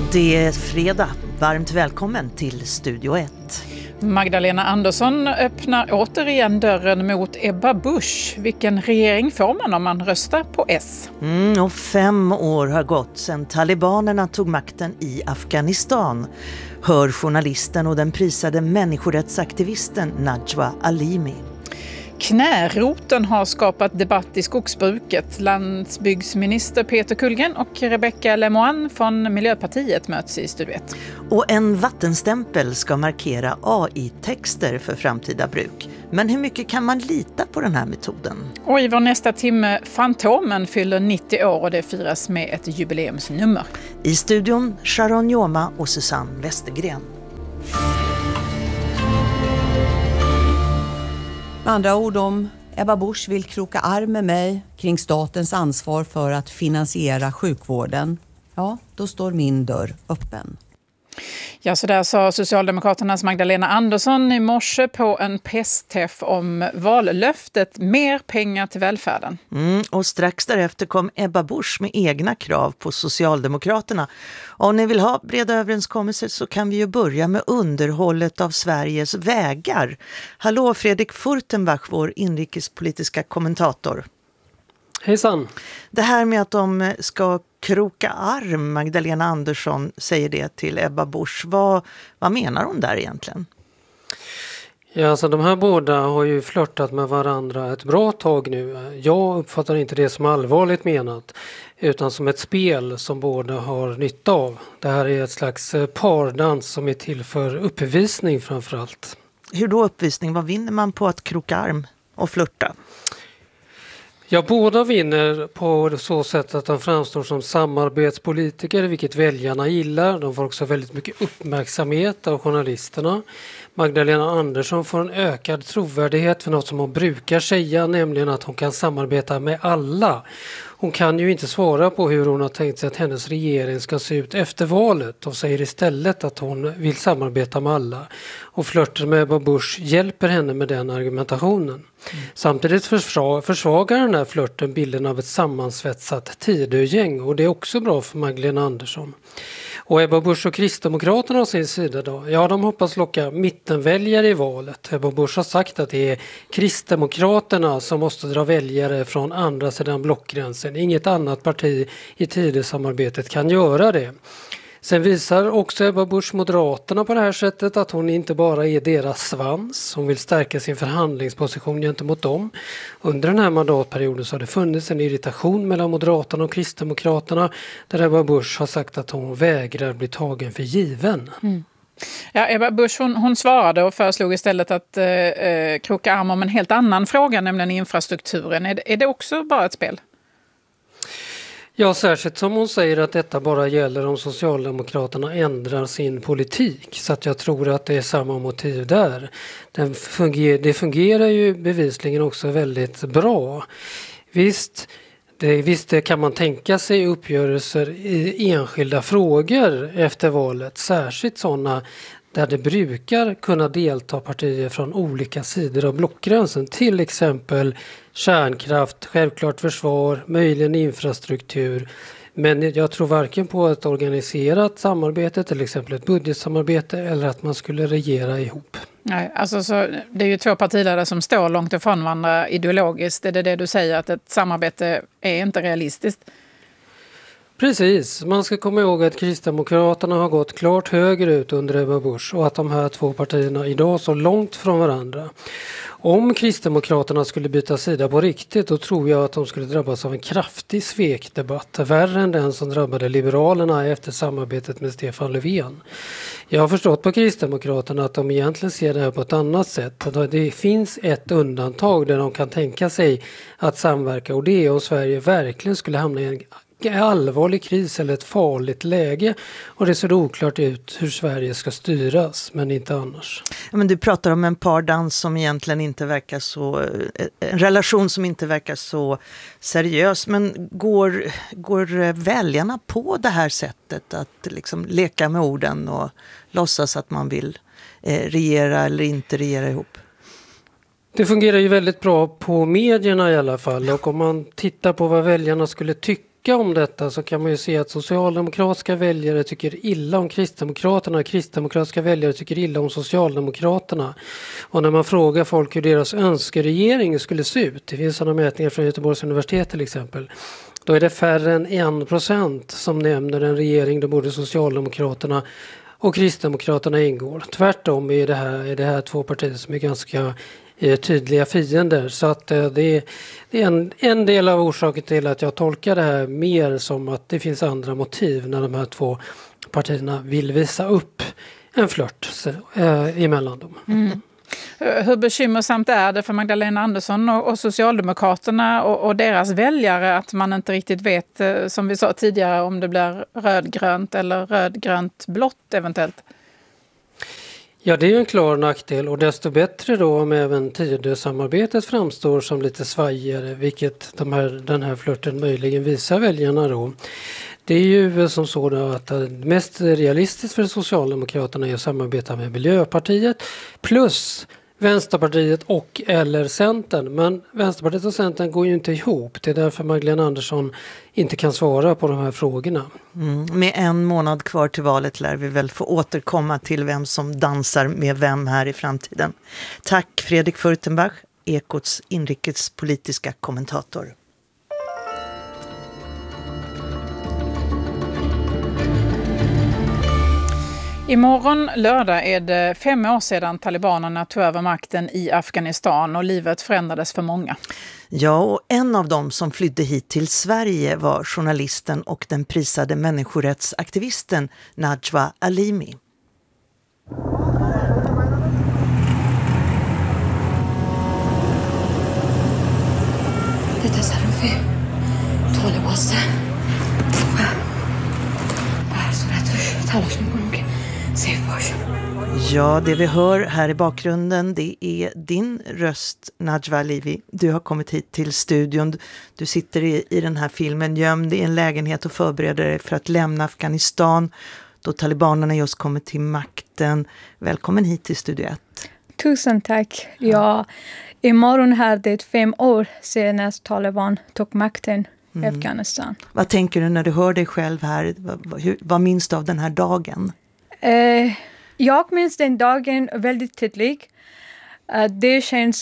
Det är fredag. Varmt välkommen till Studio 1. Magdalena Andersson öppnar återigen dörren mot Ebba Busch. Vilken regering får man om man röstar på S? Och 5 år har gått sedan talibanerna tog makten i Afghanistan. Hör journalisten och den prisade människorättsaktivisten Najwa Alimi. Knäroten har skapat debatt i skogsbruket. Landsbygdsminister Peter Kullgren och Rebecca Lemoine från Miljöpartiet möts i Studio 1. Och en vattenstämpel ska markera AI-texter för framtida bruk. Men hur mycket kan man lita på den här metoden? Och i vår nästa timme, Fantomen fyller 90 år och det firas med ett jubileumsnummer. I studion Sharon Joma och Susanne Westergren. Med andra ord, om Ebba Busch vill kroka arm med mig kring statens ansvar för att finansiera sjukvården, ja, då står min dörr öppen. Ja, så där sa Socialdemokraternas Magdalena Andersson i morse på en pressträff om vallöftet mer pengar till välfärden. Och strax därefter kom Ebba Busch med egna krav på Socialdemokraterna. Om ni vill ha breda överenskommelser så kan vi ju börja med underhållet av Sveriges vägar. Hallå Fredrik Furtenbach, vår inrikespolitiska kommentator. Hejsan! Det här med att de ska kroka arm, Magdalena Andersson säger det till Ebba Busch. Vad menar hon där egentligen? Ja, alltså de här båda har ju flörtat med varandra ett bra tag nu. Jag uppfattar inte det som allvarligt menat utan som ett spel som båda har nytta av. Det här är ett slags pardans som är till för uppvisning framförallt. Hur då uppvisning? Vad vinner man på att kroka arm och flirta? Ja, båda vinner på så sätt att de framstår som samarbetspolitiker, vilket väljarna gillar. De får också väldigt mycket uppmärksamhet av journalisterna. Magdalena Andersson får en ökad trovärdighet för något som hon brukar säga, nämligen att hon kan samarbeta med alla. Hon kan ju inte svara på hur hon har tänkt sig att hennes regering ska se ut efter valet och säger istället att hon vill samarbeta med alla. Och flörten med Ebba Busch hjälper henne med den argumentationen. Samtidigt försvagar den här flörten bilden av ett sammansvetsat Tidögäng och det är också bra för Magdalena Andersson. Och Ebba Busch och Kristdemokraterna å sin sida då? Ja, de hoppas locka mittenväljare i valet. Ebba Busch har sagt att det är Kristdemokraterna som måste dra väljare från andra sidan blockgränsen. Inget annat parti i Tidösamarbetet kan göra det. Sen visar också Ebba Busch Moderaterna på det här sättet att hon inte bara är deras svans. Hon vill stärka sin förhandlingsposition gentemot dem. Under den här mandatperioden så har det funnits en irritation mellan Moderaterna och Kristdemokraterna där Ebba Busch har sagt att hon vägrar bli tagen för given. Ja, Ebba Busch hon svarade och föreslog istället att kroka arm om en helt annan fråga, nämligen infrastrukturen. Är det också bara ett spel? Ja, särskilt som hon säger att detta bara gäller om Socialdemokraterna ändrar sin politik. Så att jag tror att det är samma motiv där. Det fungerar ju bevisligen också väldigt bra. Visst kan man tänka sig uppgörelser i enskilda frågor efter valet. Särskilt sådana där det brukar kunna delta partier från olika sidor av blockgränsen. Till exempel kärnkraft, självklart försvar, möjligen infrastruktur. Men jag tror varken på ett organiserat samarbete, till exempel ett budgetsamarbete, eller att man skulle regera ihop. Nej, alltså så, det är ju 2 partiledare som står långt ifrån varandra ideologiskt. Är det du säger, att ett samarbete är inte realistiskt? Precis, man ska komma ihåg att Kristdemokraterna har gått klart högerut under Ebba Busch och att de här 2 partierna idag så långt från varandra. Om Kristdemokraterna skulle byta sida på riktigt då tror jag att de skulle drabbas av en kraftig svekdebatt, värre än den som drabbade Liberalerna efter samarbetet med Stefan Löfven. Jag har förstått på Kristdemokraterna att de egentligen ser det här på ett annat sätt. Det finns ett undantag där de kan tänka sig att samverka och det är om Sverige verkligen skulle hamna i en allvarlig kris eller ett farligt läge och det ser oklart ut hur Sverige ska styras, men inte annars. Men du pratar om en pardans som egentligen inte verkar så, en relation som inte verkar så seriös, men går väljarna på det här sättet att liksom leka med orden och låtsas att man vill regera eller inte regera ihop? Det fungerar ju väldigt bra på medierna i alla fall och om man tittar på vad väljarna skulle tycka tycka om detta så kan man ju se att socialdemokratiska väljare tycker illa om Kristdemokraterna. Kristdemokratiska väljare tycker illa om Socialdemokraterna. Och när man frågar folk hur deras önskeregering skulle se ut, det finns sådana mätningar från Göteborgs universitet till exempel, då är det färre än 1% som nämner en regering där både Socialdemokraterna och Kristdemokraterna ingår. Tvärtom är det här två partier som är ganska tydliga fiender. Så att det är en del av orsaken till att jag tolkar det här mer som att det finns andra motiv när de här två partierna vill visa upp en flört emellan dem. Mm. Hur bekymmersamt är det för Magdalena Andersson och Socialdemokraterna och deras väljare att man inte riktigt vet, som vi sa tidigare, om det blir rödgrönt eller rödgrönt blått eventuellt? Ja, det är ju en klar nackdel och desto bättre då om även Tidösamarbetet framstår som lite svajigare, vilket den här flirten möjligen visar väljarna då. Det är ju som så då att det mest realistiskt för Socialdemokraterna är att samarbeta med Miljöpartiet plus Vänsterpartiet och eller Centern. Men Vänsterpartiet och Centern går ju inte ihop. Det är därför Magdalena Andersson inte kan svara på de här frågorna. Med 1 månad kvar till valet lär vi väl få återkomma till vem som dansar med vem här i framtiden. Tack Fredrik Furtenbach, Ekots inrikespolitiska kommentator. Imorgon lördag är det 5 år sedan talibanerna tog över makten i Afghanistan och livet förändrades för många. Ja, och en av dem som flydde hit till Sverige var journalisten och den prisade människorättsaktivisten Najwa Alimi. Det är Sarufi. Talibaste. Ja, det vi hör här i bakgrunden, det är din röst, Najwa Alimi. Du har kommit hit till studion. Du sitter i den här filmen gömd i en lägenhet och förbereder dig för att lämna Afghanistan då talibanerna just kommit till makten. Välkommen hit till Studio 1. Tusen tack. Ja, imorgon här det är 5 år sedan Taliban tog makten i Afghanistan. Vad tänker du när du hör dig själv här? Vad minns du av den här dagen? Jag minns den dagen väldigt tydligt. Det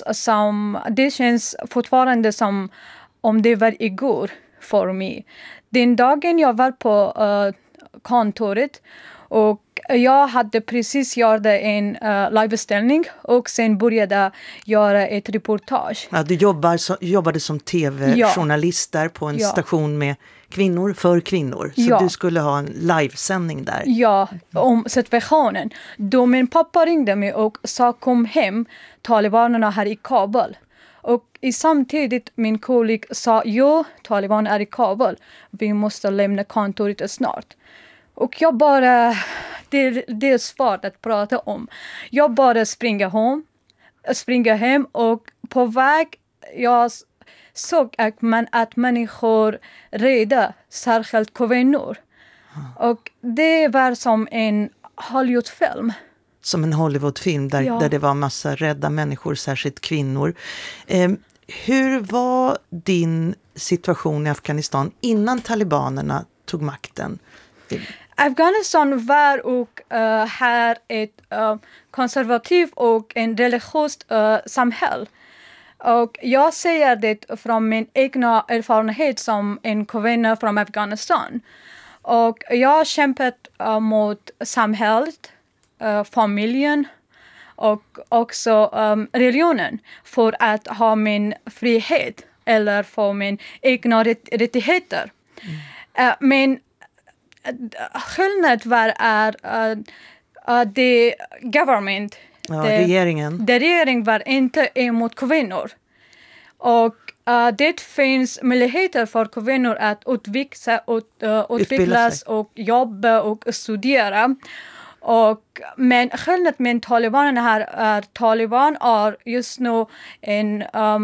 känns fortfarande som om det var igår för mig. Den dagen jag var på kontoret och jag hade precis gjort en liveställning och sen började göra ett reportage. Ja, du jobbade som tv-journalist där på en station med kvinnor för kvinnor. Så du skulle ha en livesändning där. Ja, om situationen. Då min pappa ringde mig och sa kom hem, talibanerna här i Kabul. Och samtidigt min kollega sa talibanerna är i Kabul. Vi måste lämna kontoret snart. Och jag bara, det är svårt att prata om. Jag bara springer hem och på väg jag såg att människor rädda, särskilt kvinnor. Och det var som en Hollywoodfilm. Som en Hollywoodfilm där det var massa rädda människor, särskilt kvinnor. Hur var din situation i Afghanistan innan talibanerna tog makten? Afghanistan var och här ett konservativt och en religiöst samhälle. Och jag säger det från min egna erfarenhet som en kvinna från Afghanistan. Och jag har kämpat mot samhället, familjen och också religionen för att ha min frihet eller få min egna rättigheter. Men skillnad var det government. Regeringen var inte emot kvinnor. Och det finns möjligheter för kvinnor att utvecklas och jobba och studera. Men skillnad med talibanerna här är Taliban är just nu en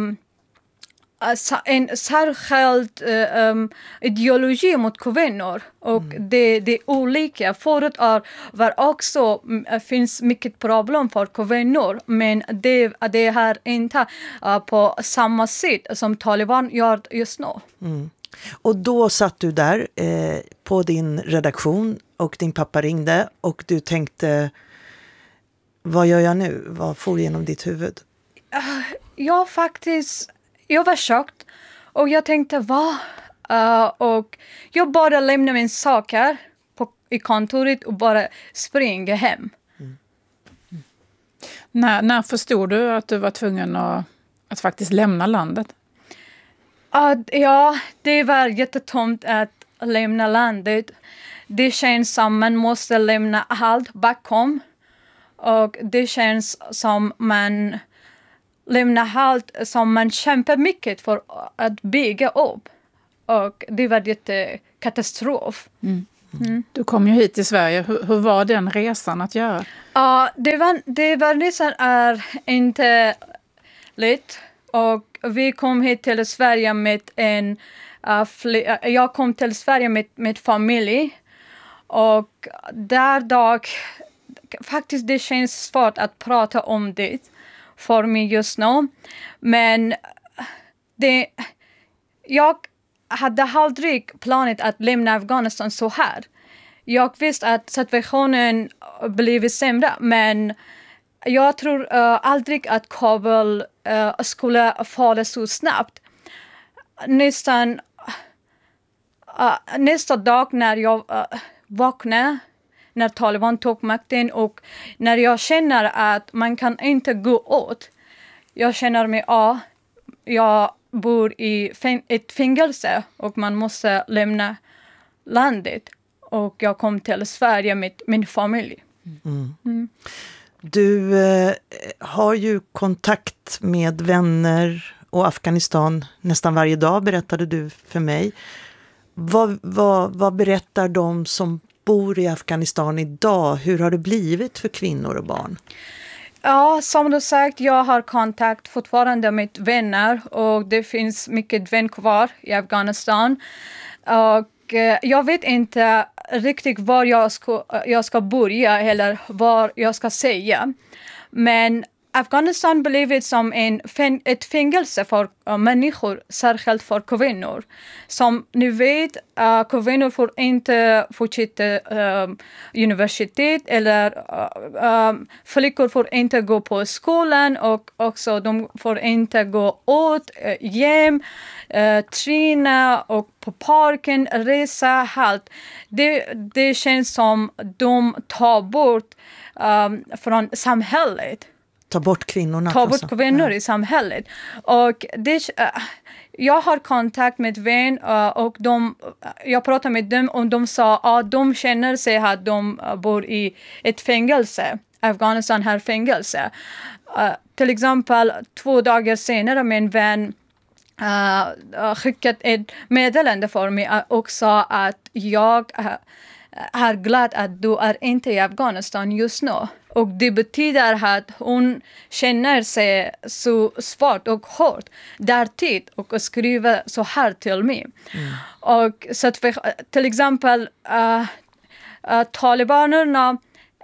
särskild ideologi mot kvinnor och det är olika. Förut var också finns mycket problem för kvinnor, men det här inte på samma sätt som Taliban gör just nu. Och då satt du där på din redaktion och din pappa ringde och du tänkte, vad gör jag nu? Vad får genom ditt huvud? Jag var chockad och jag tänkte och jag bara lämnade min saker i kontoret och bara springa hem. När förstod du att du var tvungen att faktiskt lämna landet? Ja, det var jättetomt att lämna landet. Det känns som man måste lämna allt bakom. Och det känns som man lämnar allt som man kämpar mycket för att bygga upp. Och det var jättekatastrof. Du kom ju hit till Sverige. Hur var den resan att göra? Resan är inte lätt. Och vi kom hit till Sverige med jag kom till Sverige med familj. Och faktiskt det känns svårt att prata om det för mig just nu. Men jag hade aldrig planerat att lämna Afghanistan så här. Jag visste att situationen blivit sämre, men jag tror aldrig att Kabul skulle falla så snabbt. Nästa dag när jag vaknade, när Taliban tog makten och när jag känner att man kan inte gå ut. Jag känner mig, jag bor i ett fängelse och man måste lämna landet. Och jag kom till Sverige med min familj. Du har ju kontakt med vänner och Afghanistan nästan varje dag, berättade du för mig. Vad berättar de som bor i Afghanistan idag? Hur har det blivit för kvinnor och barn? Ja, som du sagt, jag har kontakt fortfarande med vänner och det finns mycket vänner kvar i Afghanistan. Och jag vet inte riktigt var jag ska börja eller vad jag ska säga. Men Afghanistan blivit som ett fängelse för människor, särskilt för kvinnor. Som ni vet, kvinnor får inte fortsätta universitet eller flickor får inte gå på skolan och också de får inte gå ut, hem, träna och på parken, resa, allt. Det känns som de tar bort från samhället. Ta bort kvinnorna. Ta bort kvinnor i samhället. Och jag har kontakt med vänner och jag pratar med dem och de sa att de känner sig att de bor i ett fängelse. Afghanistan har fängelse. Till exempel 2 dagar senare min vän skickat ett meddelande för mig och sa att jag är glad att du är inte i Afghanistan just nu. Och det betyder att hon känner sig så svårt och hårt därtid och skriver så här till mig. Och så att till exempel talibanerna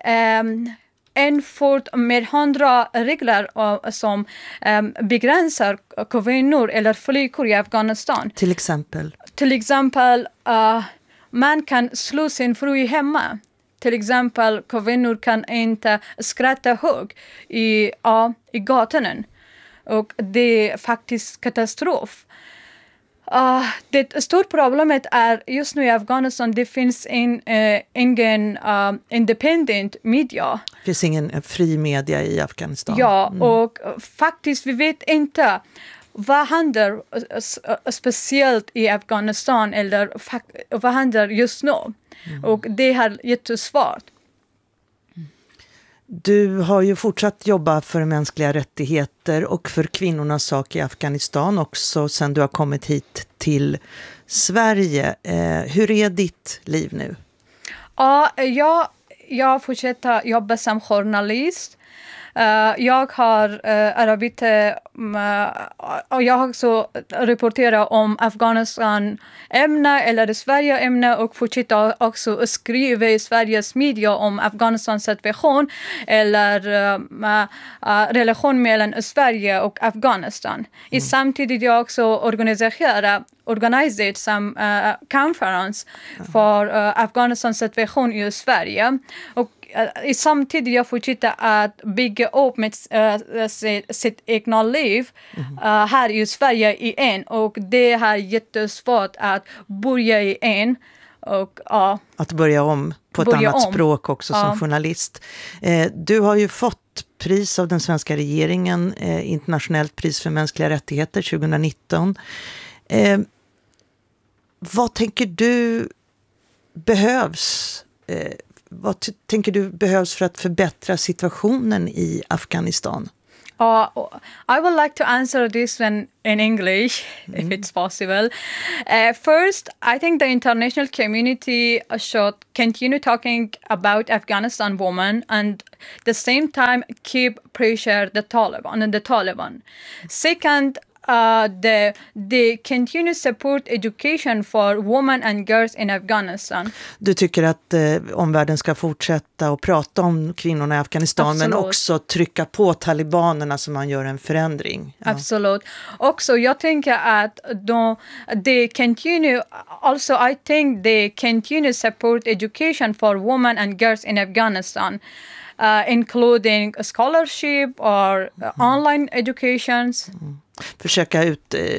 infört med 100 regler som begränsar kvinnor eller flickor i Afghanistan. Till exempel man kan slå sin fru hemma. Till exempel kvinnor kan inte skratta högt i gatorna. Och det är faktiskt katastrof. Det stora problemet är just nu i Afghanistan det finns ingen independent media. Det finns ingen fri media i Afghanistan. Ja, och faktiskt vi vet inte vad händer speciellt i Afghanistan eller vad händer just nu. Och det är jättesvårt. Du har ju fortsatt jobba för mänskliga rättigheter och för kvinnornas sak i Afghanistan också sedan du har kommit hit till Sverige. Hur är ditt liv nu? Jag fortsätter jobba som journalist. jag har arbetat och jag har också rapporterat om Afghanistan-ämne eller Sverige-ämne och fortsätter också skriva i Sveriges media om Afghanistans situation eller relation mellan Sverige och Afghanistan. Samtidigt jag också organiserat som konferens för Afghanistans situation i Sverige. Och samtidigt jag fortsätter att bygga upp sitt egna liv här i Sverige igen. Och det är jättesvårt att börja igen. Och, att börja om på ett annat språk också som journalist. Du har ju fått pris av den svenska regeringen, internationellt pris för mänskliga rättigheter 2019. Vad tänker du behövs? Vad tänker du behövs för att förbättra situationen i Afghanistan? I would like to answer this one in English, if it's possible. First, I think the international community should continue talking about Afghanistan women and at the same time keep pressure the Taliban. Second, they continue support education for women and girls in Afghanistan. Du tycker att omvärlden ska fortsätta att prata om kvinnorna i Afghanistan. Absolut. Men också trycka på talibanerna så man gör en förändring. Ja. Absolut. Också jag tänker att they continue, also I think they continue support education for women and girls in Afghanistan. Including scholarship or online educations. Försöka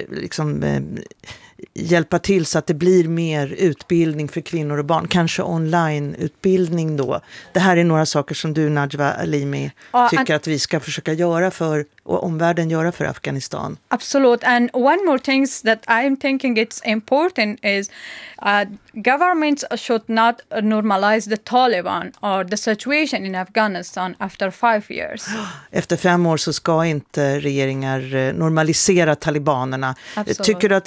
hjälpa till så att det blir mer utbildning för kvinnor och barn. Kanske online-utbildning då. Det här är några saker som du, Najwa Alimi, tycker att vi ska försöka göra och omvärlden göra för Afghanistan. Absolut. And one more thing that I'm thinking it's important is governments should not normalize the Taliban or the situation in Afghanistan after 5 years. Efter 5 år så ska inte regeringar normalisera talibanerna. Absolut.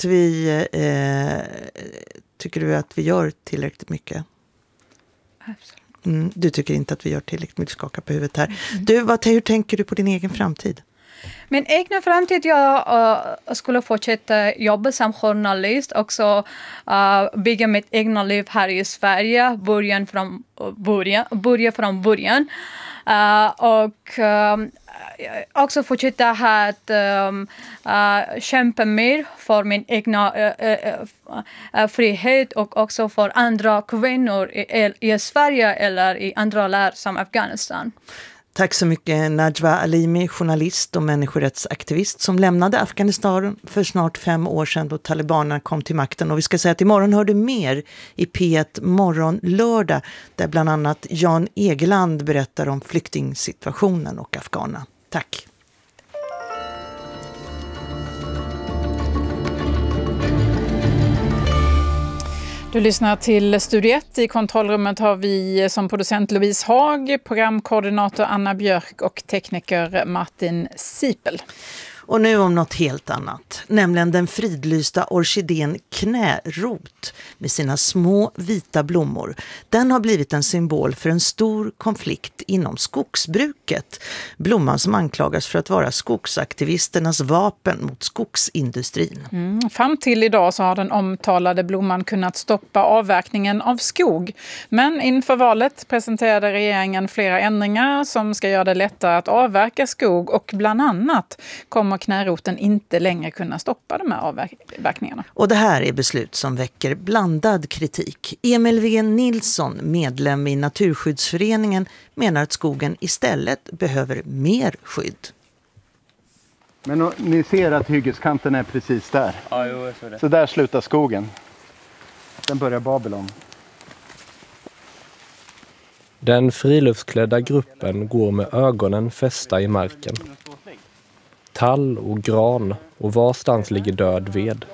Tycker du att vi gör tillräckligt mycket? Absolut. Du tycker inte att vi gör tillräckligt mycket, skaka på huvudet här. Du, hur tänker du på din egen framtid? Min egna framtid, jag skulle fortsätta jobba som journalist, också bygga mitt egna liv här i Sverige, börja från början. Och också fortsätta att kämpa mer för min egna frihet och också för andra kvinnor i Sverige eller i andra länder som Afghanistan. Tack så mycket, Najwa Alimi, journalist och människorättsaktivist som lämnade Afghanistan för snart 5 år sedan då talibanerna kom till makten. Och vi ska säga att imorgon hör du mer i P1 morgon lördag där bland annat Jan Egeland berättar om flyktingsituationen och afghanerna. Tack! Du lyssnar till Studio 1. I kontrollrummet har vi som producent Louise Haag, programkoordinator Anna Björk och tekniker Martin Sipel. Och nu om något helt annat, nämligen den fridlysta orkidén knärot med sina små vita blommor. Den har blivit en symbol för en stor konflikt inom skogsbruket. Blomman som anklagas för att vara skogsaktivisternas vapen mot skogsindustrin. Fram till idag så har den omtalade blomman kunnat stoppa avverkningen av skog. Men inför valet presenterade regeringen flera ändringar som ska göra det lättare att avverka skog och bland annat kommer knäroten inte längre kunna stoppa de här avverkningarna. Och det här är beslut som väcker blandad kritik. Emil V. Nilsson, medlem i Naturskyddsföreningen, menar att skogen istället behöver mer skydd. Men ni ser att hyggeskanten är precis där. Ja, jo, jag tror det. Så där slutar skogen. Sen börjar Babylon. Den friluftsklädda gruppen går med ögonen fästa i marken. Tall och gran och varstans ligger död ved.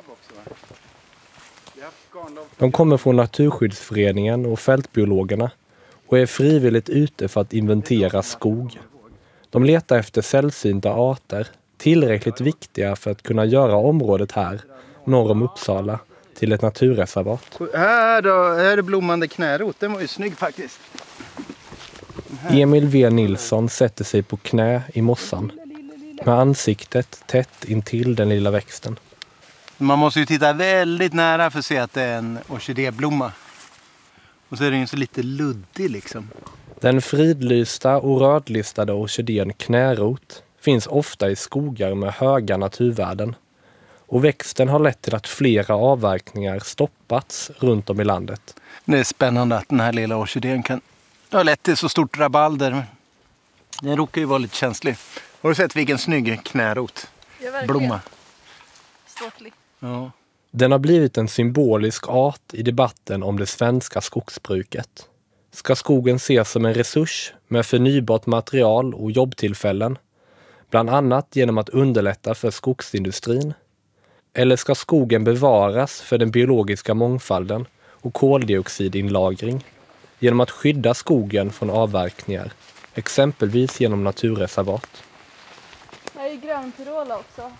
De kommer från Naturskyddsföreningen och fältbiologerna och är frivilligt ute för att inventera skog. De letar efter sällsynta arter, tillräckligt viktiga för att kunna göra området här, norr om Uppsala, till ett naturreservat. Här då är det blommande knärot, den var ju snygg faktiskt. Emil V. Nilsson sätter sig på knä i mossan med ansiktet tätt intill den lilla växten. Man måste ju titta väldigt nära för att se att det är en orkidéblomma. Och så är den ju så lite luddig liksom. Den fridlysta och rödlistade orkidén knärot finns ofta i skogar med höga naturvärden. Och växten har lett till att flera avverkningar stoppats runt om i landet. Det är spännande att den här lilla orkidén kan ha lett till så stort rabalder. Den råkar ju vara lite känslig. Har du sett vilken snygg knärot? Blomma. Ståtlig. Ja. Den har blivit en symbolisk art i debatten om det svenska skogsbruket. Ska skogen ses som en resurs med förnybart material och jobbtillfällen, bland annat genom att underlätta för skogsindustrin? Eller ska skogen bevaras för den biologiska mångfalden och koldioxidinlagring genom att skydda skogen från avverkningar, exempelvis genom naturreservat? Här är grön Tyrola också.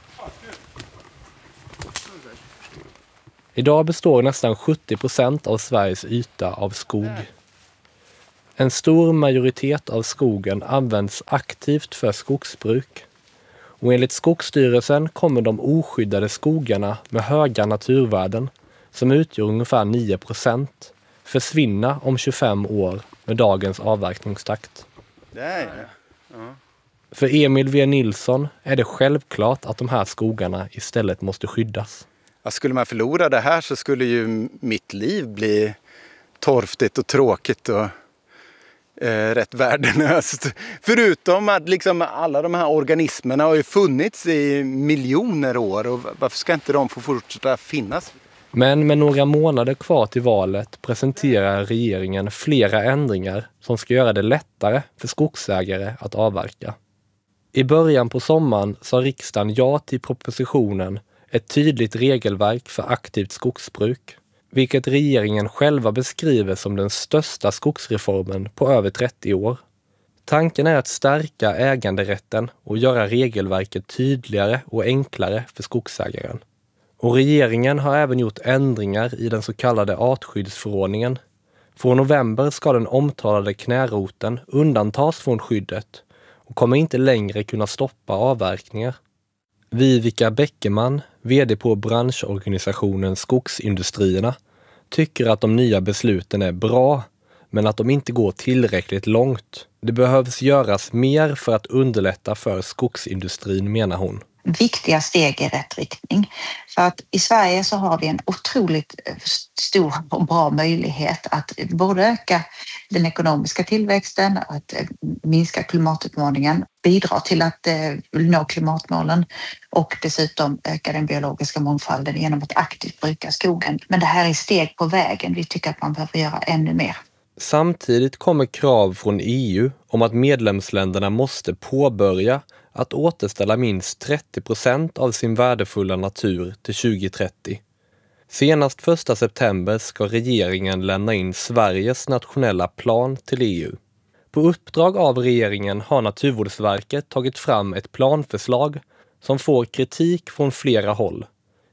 Idag består nästan 70% av Sveriges yta av skog. En stor majoritet av skogen används aktivt för skogsbruk. Och enligt Skogsstyrelsen kommer de oskyddade skogarna med höga naturvärden, som utgör ungefär 9%, försvinna om 25 år med dagens avverkningstakt. För Emil V. Nilsson är det självklart att de här skogarna istället måste skyddas. Skulle man förlora det här så skulle ju mitt liv bli torftigt och tråkigt och rätt värdelöst. Förutom att liksom alla de här organismerna har ju funnits i miljoner år, och varför ska inte de få fortsätta finnas? Men med några månader kvar till valet presenterar regeringen flera ändringar som ska göra det lättare för skogsägare att avverka. I början på sommaren sa riksdagen ja till propositionen Ett tydligt regelverk för aktivt skogsbruk, vilket regeringen själva beskriver som den största skogsreformen på över 30 år. Tanken är att stärka äganderätten och göra regelverket tydligare och enklare för skogsägaren. Och regeringen har även gjort ändringar i den så kallade artskyddsförordningen. Från november ska den omtalade knäroten undantas från skyddet och kommer inte längre kunna stoppa avverkningar. Vivica Bäckeman, vd på branschorganisationen Skogsindustrierna, tycker att de nya besluten är bra, men att de inte går tillräckligt långt. Det behövs göras mer för att underlätta för skogsindustrin, menar hon. Viktiga steg i rätt riktning. För att i Sverige så har vi en otroligt stor och bra möjlighet att både öka den ekonomiska tillväxten, att minska klimatutmaningen, bidra till att nå klimatmålen och dessutom öka den biologiska mångfalden genom att aktivt bruka skogen. Men det här är steg på vägen. Vi tycker att man behöver göra ännu mer. Samtidigt kommer krav från EU om att medlemsländerna måste påbörja att återställa minst 30% av sin värdefulla natur till 2030. Senast 1 september ska regeringen lämna in Sveriges nationella plan till EU. På uppdrag av regeringen har Naturvårdsverket tagit fram ett planförslag som får kritik från flera håll.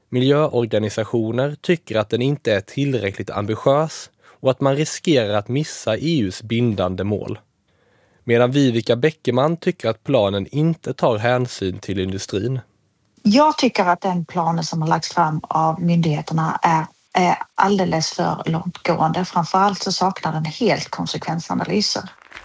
Miljöorganisationer tycker att den inte är tillräckligt ambitiös och att man riskerar att missa EUs bindande mål. Medan Vivica Bäckeman tycker att planen inte tar hänsyn till industrin. Jag tycker att den planen som har lagts fram av myndigheterna är alldeles för långtgående. Framförallt så saknar den helt konsekvensanalyser.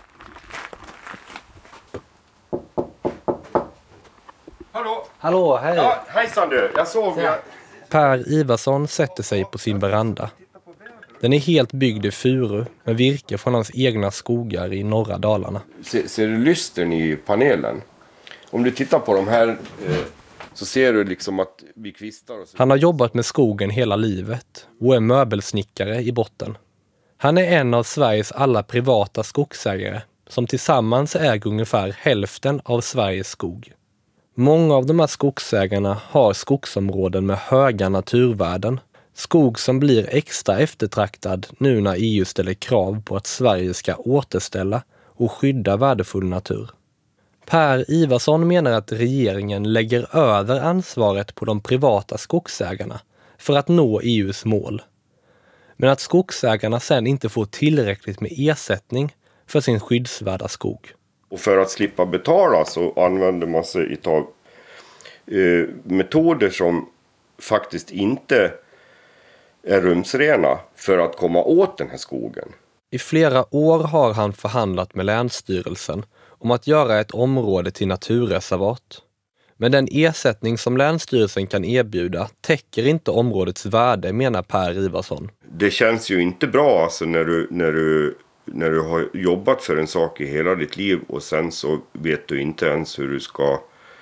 Hallå, hej! Ja, hejsan du, jag såg... Per Ivarsson sätter sig på sin veranda. Den är helt byggd i furu med virke från hans egna skogar i norra Dalarna. Ser du lystern i panelen? Om du tittar på de här så ser du liksom att vi kvistar. Och så. Han har jobbat med skogen hela livet och är möbelsnickare i botten. Han är en av Sveriges alla privata skogsägare som tillsammans äger ungefär hälften av Sveriges skog. Många av de här skogsägarna har skogsområden med höga naturvärden. Skog som blir extra eftertraktad nu när EU ställer krav på att Sverige ska återställa och skydda värdefull natur. Per Ivarsson menar att regeringen lägger över ansvaret på de privata skogsägarna för att nå EUs mål. Men att skogsägarna sen inte får tillräckligt med ersättning för sin skyddsvärda skog. Och för att slippa betala så använder man sig av metoder som faktiskt inte är rumsrena för att komma åt den här skogen. I flera år har han förhandlat med Länsstyrelsen om att göra ett område till naturreservat. Men den ersättning som Länsstyrelsen kan erbjuda täcker inte områdets värde, menar Per Ivarsson. Det känns ju inte bra alltså när du har jobbat för en sak i hela ditt liv och sen så vet du inte ens hur du ska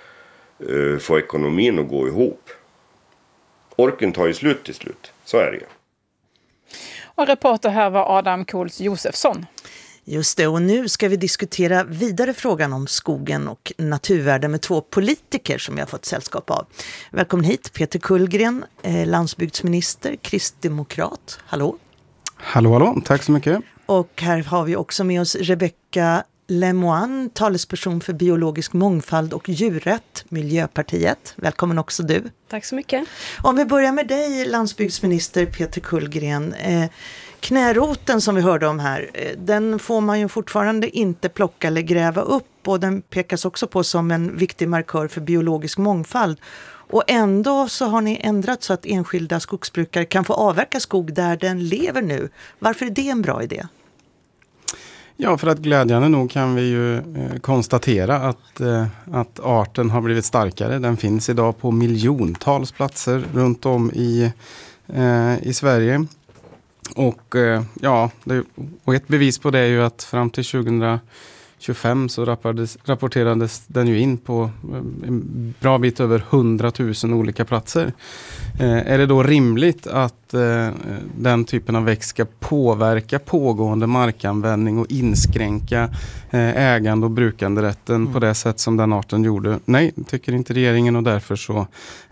få ekonomin att gå ihop. Orken tar ju slut till slut, så är det ju. Och reporter här var Adam Kohls Josefsson. Just det, och nu ska vi diskutera vidare frågan om skogen och naturvärden med 2 politiker som jag har fått sällskap av. Välkommen hit Peter Kullgren, landsbygdsminister, kristdemokrat. Hallå? Hallå, tack så mycket. Och här har vi också med oss Rebecca Lemoine, talesperson för biologisk mångfald och djurrätt, Miljöpartiet. Välkommen också du. Tack så mycket. Om vi börjar med dig, landsbygdsminister Peter Kullgren. Knäroten som vi hörde om här, den får man ju fortfarande inte plocka eller gräva upp och den pekas också på som en viktig markör för biologisk mångfald. Och ändå så har ni ändrat så att enskilda skogsbrukare kan få avverka skog där den lever nu. Varför är det en bra idé? Ja, för att glädjande nog kan vi ju konstatera att arten har blivit starkare. Den finns idag på miljontals platser runt om i Sverige. Och och ett bevis på det är ju att fram till 2025 så rapporterades den ju in på en bra bit över 100 000 olika platser. Är det då rimligt att den typen av växt ska påverka pågående markanvändning och inskränka ägande- och brukanderätten på det sätt som den arten gjorde? Nej, tycker inte regeringen och därför så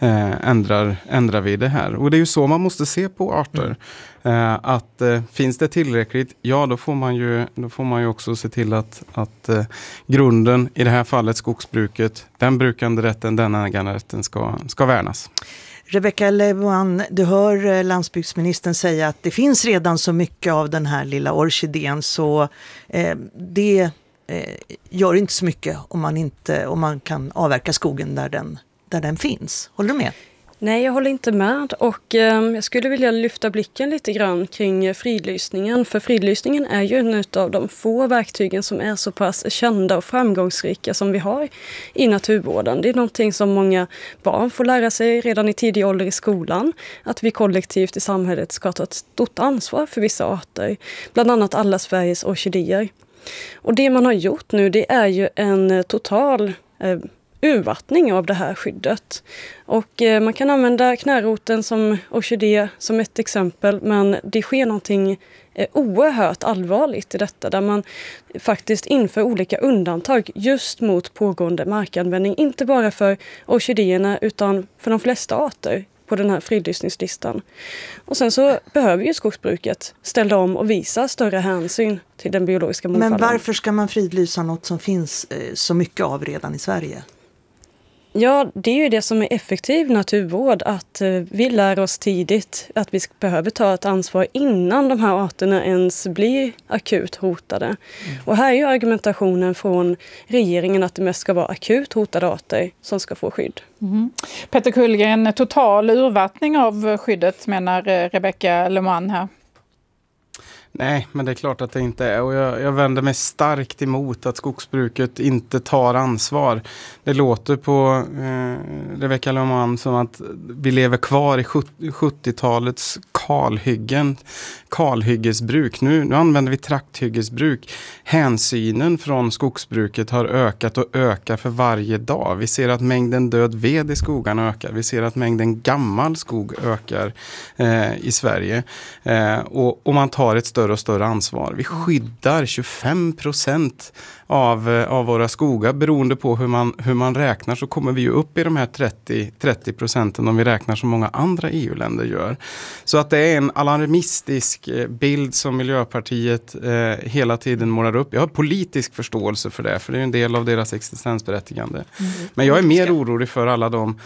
ändrar vi det här. Och det är ju så man måste se på arter. Att finns det tillräckligt, ja då får man ju också se till att grunden, i det här fallet skogsbruket, den brukanderätten, den äganderätten ska värnas. Rebecca Lemoine, du hör landsbygdsministern säga att det finns redan så mycket av den här lilla orkidén så det gör inte så mycket om man kan avverka skogen där den finns. Håller du med? Nej, jag håller inte med och jag skulle vilja lyfta blicken lite grann kring fridlysningen. För fridlysningen är ju en av de få verktygen som är så pass kända och framgångsrika som vi har i naturvården. Det är någonting som många barn får lära sig redan i tidig ålder i skolan. Att vi kollektivt i samhället ska ta ett stort ansvar för vissa arter. Bland annat alla Sveriges orkidéer. Och det man har gjort nu det är ju en total urvattning av det här skyddet. Och man kan använda knäroten som orkidé som ett exempel, men det sker någonting oerhört allvarligt i detta där man faktiskt inför olika undantag just mot pågående markanvändning, inte bara för orkidéerna utan för de flesta arter på den här fridlysningslistan. Och sen så behöver ju skogsbruket ställa om och visa större hänsyn till den biologiska mångfalden. Men varför ska man fridlysa något som finns så mycket av redan i Sverige? Ja, det är ju det som är effektiv naturvård, att vi lär oss tidigt att vi behöver ta ett ansvar innan de här arterna ens blir akut hotade. Och här är ju argumentationen från regeringen att det mest ska vara akut hotade arter som ska få skydd. Peter Kullgren, total urvattning av skyddet menar Rebecca Lemoine här. Nej, men det är klart att det inte är. Och jag vänder mig starkt emot att skogsbruket inte tar ansvar. Det låter på Rebecca Lemoine som att vi lever kvar i 70-talets kalhyggesbruk. Nu använder vi trakthyggesbruk. Hänsynen från skogsbruket har ökat och ökar för varje dag. Vi ser att mängden död ved i skogarna ökar. Vi ser att mängden gammal skog ökar i Sverige. Och man tar ett större och större ansvar. Vi skyddar 25% av våra skogar. Beroende på hur man räknar så kommer vi ju upp i de här 30% om vi räknar som många andra EU-länder gör. Så att det är en alarmistisk bild som Miljöpartiet hela tiden målar upp. Jag har politisk förståelse för det, för det är en del av deras existensberättigande. Men jag är mer orolig för alla de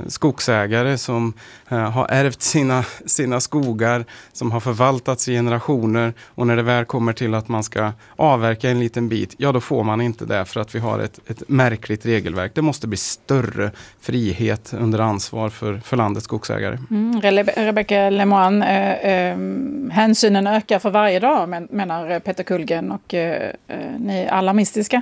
skogsägare som har ärvt sina skogar, som har förvaltats i generationer subventioner, och när det väl kommer till att man ska avverka en liten bit, ja då får man inte det för att vi har ett märkligt regelverk. Det måste bli större frihet under ansvar för landets skogsägare. Rebecka Lemoine, hänsynen ökar för varje dag, menar Peter Kullgren, och ni är alarmistiska?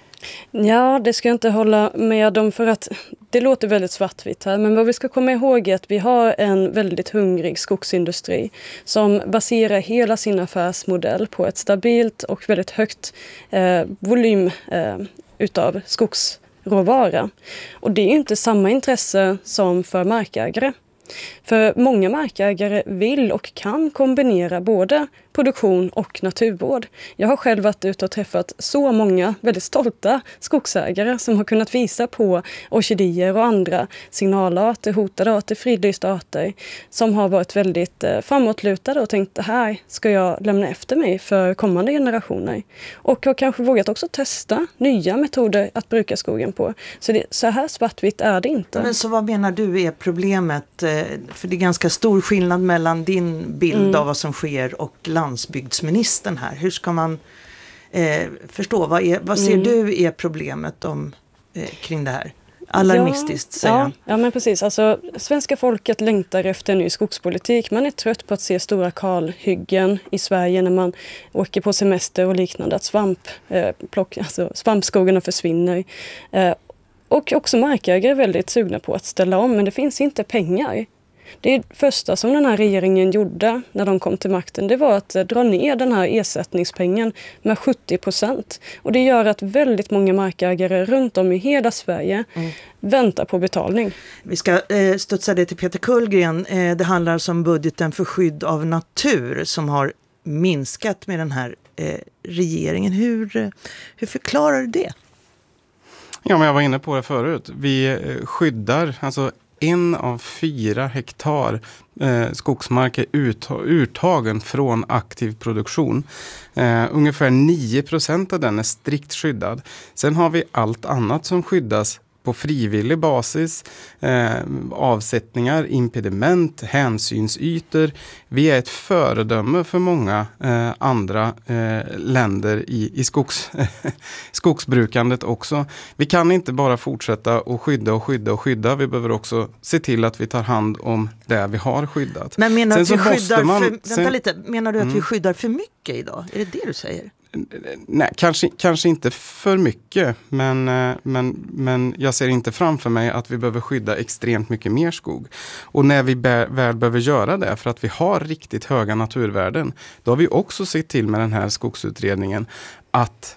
Ja, det ska jag inte hålla med om, för att det låter väldigt svartvitt här. Men vad vi ska komma ihåg är att vi har en väldigt hungrig skogsindustri som baserar hela sin affärsmodell på ett stabilt och väldigt högt volym utav skogsråvara. Och det är inte samma intresse som för markägare. För många markägare vill och kan kombinera både produktion och naturvård. Jag har själv varit ute och träffat så många väldigt stolta skogsägare som har kunnat visa på orkidéer och andra signalarter, hotade arter, fridlysta arter som har varit väldigt framåtlutade och tänkt, det här ska jag lämna efter mig för kommande generationer. Och har kanske vågat också testa nya metoder att bruka skogen på. Så här svartvitt är det inte. Men så vad menar du är problemet? För det är ganska stor skillnad mellan din bild av vad som sker och landsbygdsministern här. Hur ska man förstå? Vad ser du är problemet kring det här? Alarmistiskt, säger han. Ja, men precis. Alltså, svenska folket längtar efter en ny skogspolitik. Man är trött på att se stora kalhyggen i Sverige när man åker på semester och liknande. Att svampskogarna försvinner. Och också markägare är väldigt sugna på att ställa om, men det finns inte pengar. Det första som den här regeringen gjorde när de kom till makten, det var att dra ner den här ersättningspengen med 70%. Och det gör att väldigt många markägare runt om i hela Sverige väntar på betalning. Vi ska studsa det till Peter Kullgren. Det handlar alltså om budgeten för skydd av natur som har minskat med den här regeringen. Hur förklarar du det? Ja, men jag var inne på det förut. Vi skyddar, alltså 1 av 4 hektar skogsmark är uttagen från aktiv produktion. Ungefär 9% av den är strikt skyddad. Sen har vi allt annat som skyddas på frivillig basis, avsättningar, impediment, hänsynsytor. Vi är ett föredöme för många andra länder i skogsbrukandet också. Vi kan inte bara fortsätta att skydda. Vi behöver också se till att vi tar hand om det vi har skyddat. Men menar du att vi skyddar för mycket idag? Är det det du säger? Nej, kanske inte för mycket, men jag ser inte framför mig att vi behöver skydda extremt mycket mer skog. Och när vi väl behöver göra det för att vi har riktigt höga naturvärden, då har vi också sett till med den här skogsutredningen att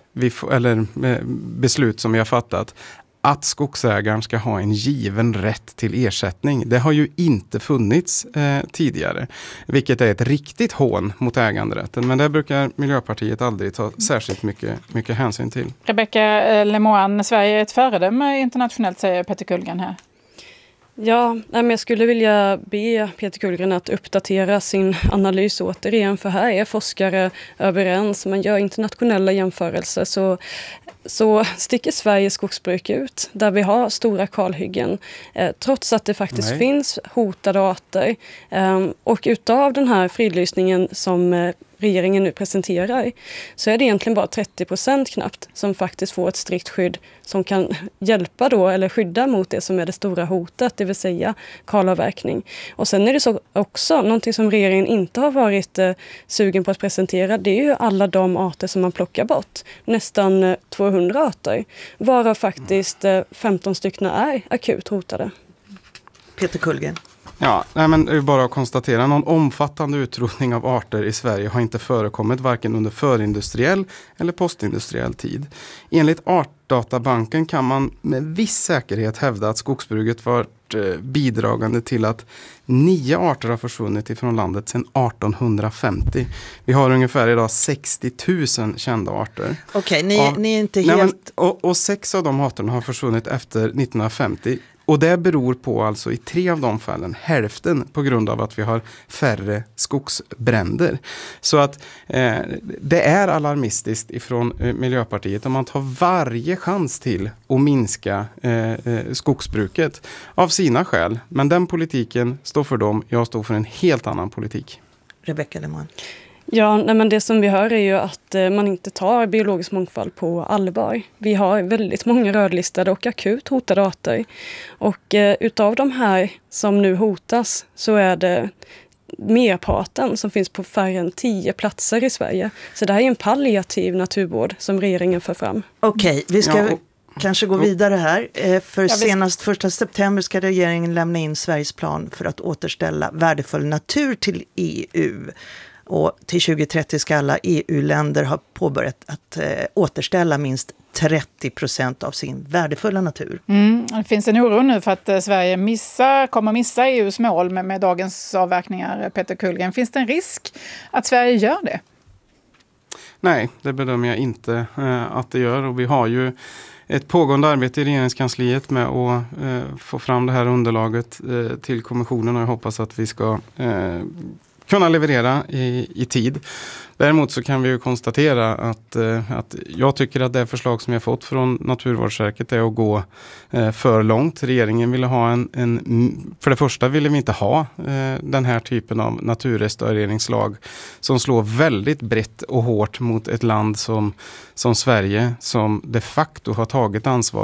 beslut som vi har fattat, att skogsägaren ska ha en given rätt till ersättning. Det har ju inte funnits tidigare, vilket är ett riktigt hån mot äganderätten. Men det brukar Miljöpartiet aldrig ta särskilt mycket hänsyn till. Rebecka Lemoine, Sverige är ett föredöme internationellt, säger Peter Kullgren här. Ja, men jag skulle vilja be Peter Kullgren att uppdatera sin analys återigen, för här är forskare överens. Man gör internationella jämförelser så sticker Sveriges skogsbruk ut där vi har stora kalhyggen trots att det faktiskt finns hotade arter. Och utav den här fridlysningen som regeringen nu presenterar så är det egentligen bara 30% knappt som faktiskt får ett strikt skydd som kan hjälpa då eller skydda mot det som är det stora hotet, det vill säga kalavverkning. Och sen är det så också någonting som regeringen inte har varit sugen på att presentera, det är ju alla de arter som man plockar bort. Nästan 200 arter, varav faktiskt 15 stycken är akut hotade. Peter Kullgren. Ja, men det är bara att konstatera, någon omfattande utrotning av arter i Sverige har inte förekommit varken under förindustriell eller postindustriell tid. Enligt Artdatabanken kan man med viss säkerhet hävda att skogsbruket varit bidragande till att 9 arter har försvunnit ifrån landet sedan 1850. Vi har ungefär idag 60 000 kända arter. Okej, ni är inte helt... Och 6 av de arterna har försvunnit efter 1950. Och det beror på alltså i 3 av de fallen, hälften på grund av att vi har färre skogsbränder. Så att det är alarmistiskt ifrån Miljöpartiet om man tar varje chans till att minska skogsbruket av sina skäl. Men den politiken står för dem, jag står för en helt annan politik. Rebecka Lemoine. Ja, nej, men det som vi hör är ju att man inte tar biologisk mångfald på allvar. Vi har väldigt många rödlistade och akut hotade arter. Och utav de här som nu hotas så är det merparten som finns på färre än 10 platser i Sverige. Så det här är en palliativ naturvård som regeringen för fram. Okej, vi ska kanske gå vidare här. För senast 1 september ska regeringen lämna in Sveriges plan för att återställa värdefull natur till EU. Och till 2030 ska alla EU-länder ha påbörjat att återställa minst 30% av sin värdefulla natur. Det finns en oro nu för att Sverige kommer missa EUs mål med dagens avverkningar, Peter Kullgren. Finns det en risk att Sverige gör det? Nej, det bedömer jag inte att det gör. Och vi har ju ett pågående arbete i regeringskansliet med att få fram det här underlaget till kommissionen, och jag hoppas att vi ska kunna leverera i tid. Däremot så kan vi ju konstatera att jag tycker att det förslag som jag fått från Naturvårdsverket är att gå för långt. Regeringen ville ha för det första ville vi inte ha den här typen av naturrestaureringslag som slår väldigt brett och hårt mot ett land som Sverige, som de facto har tagit ansvar